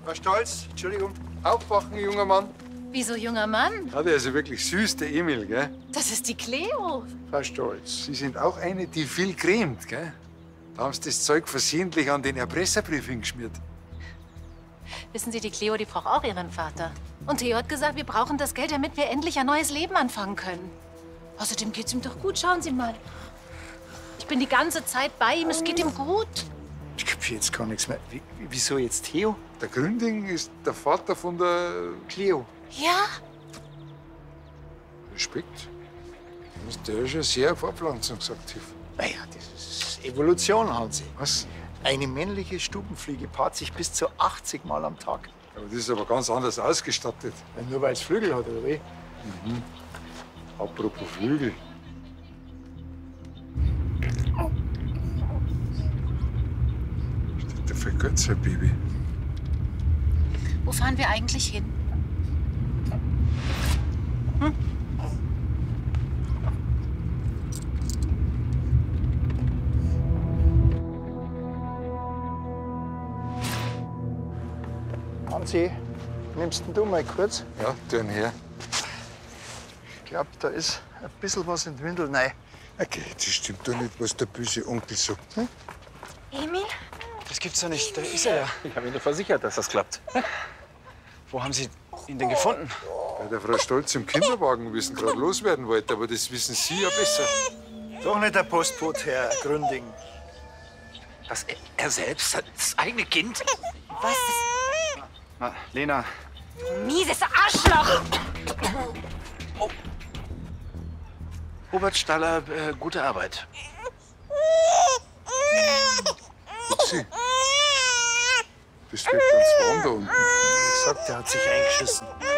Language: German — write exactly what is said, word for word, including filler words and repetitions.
Frau Stolz, Entschuldigung. Aufwachen, junger Mann. Wieso junger Mann? Ja, der ist ja wirklich süß, der Emil, gell? Das ist die Cleo. Frau Stolz, Sie sind auch eine, die viel cremt, gell? Da haben Sie das Zeug versehentlich an den Erpresserbrief hingeschmiert. Wissen Sie, die Cleo, die braucht auch ihren Vater. Und Theo hat gesagt, wir brauchen das Geld, damit wir endlich ein neues Leben anfangen können. Außerdem geht's ihm doch gut, schauen Sie mal. Ich bin die ganze Zeit bei ihm, es geht ihm gut. Ich kapiere jetzt gar nichts mehr. Wie, wieso jetzt Theo? Der Gründing ist der Vater von der Cleo. Ja? Respekt. Der ist ja sehr fortpflanzungsaktiv. Naja, das ist Evolution, Hansi. Was? Eine männliche Stubenfliege paart sich bis zu achtzig Mal am Tag. Aber das ist aber ganz anders ausgestattet. Ja, nur weil es Flügel hat, oder wie? Mhm. Apropos Flügel. Steht der Vergötzer, Baby. Wo fahren wir eigentlich hin? Hm? Hansi, nimmst denn du mal kurz? Ja, turn her. Ich glaube, da ist ein bisschen was in die Windel rein. Okay, das stimmt doch nicht, was der böse Onkel sagt. Hm? Emil? Das gibt's doch nicht. Da ist er ja. Ich habe Ihnen doch versichert, dass das klappt. Wo haben Sie ihn denn gefunden? Bei der Frau Stolz im Kinderwagen, wie sie ihn gerade loswerden wollte. Aber das wissen Sie ja besser. Doch nicht der Postbote, Herr Gründing. Das, er selbst, das eigene Kind? Was? Na, Lena. Mieses Arschloch! Oh. Robert Staller, äh, gute Arbeit. Upsi. Das wird ganz warm da unten. Ich sag, der hat sich eingeschissen.